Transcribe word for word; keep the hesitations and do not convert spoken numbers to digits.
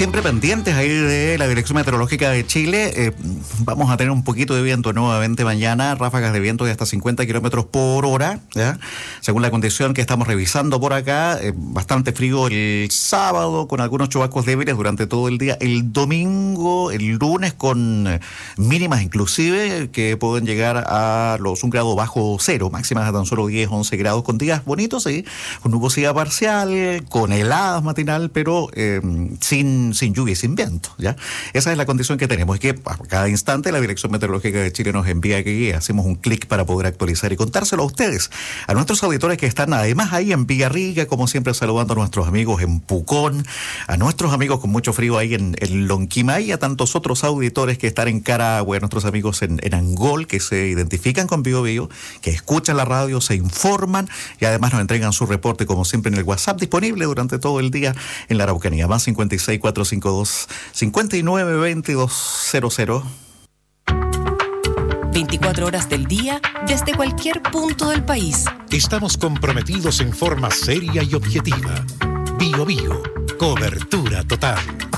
siempre pendientes ahí de la Dirección Meteorológica de Chile. Eh, vamos a tener un poquito de viento nuevamente mañana, ráfagas de viento de hasta cincuenta kilómetros por hora, ¿ya? Según la condición que estamos revisando por acá, eh, bastante frío el sábado, con algunos chubascos débiles durante todo el día. El domingo, el lunes, con eh, mínimas inclusive que pueden llegar a los un grado bajo cero, máximas a tan solo diez, once grados, con días bonitos, ¿sí? Con nubosidad parcial, con heladas matinal, pero eh, sin, sin lluvia y sin viento, ¿ya? Esa es la condición que tenemos, y que a cada instante la Dirección Meteorológica de Chile nos envía que hacemos un clic para poder actualizar y contárselo a ustedes, a nuestros auditores que están además ahí en Villarrica, como siempre saludando a nuestros amigos en Pucón, a nuestros amigos con mucho frío ahí en, en Lonquimay, y a tantos otros auditores que están en Carahue, a nuestros amigos en, en Angol, que se identifican con Bio Bio, que escuchan la radio, se informan y además nos entregan su reporte como siempre en el WhatsApp disponible durante todo el día en la Araucanía, más cincuenta y seis, cuatrocientos cincuenta y dos, cincuenta y nueve, veintidós cero cero. veinticuatro horas del día desde cualquier punto del país. Estamos comprometidos en forma seria y objetiva. Bio Bio, cobertura total.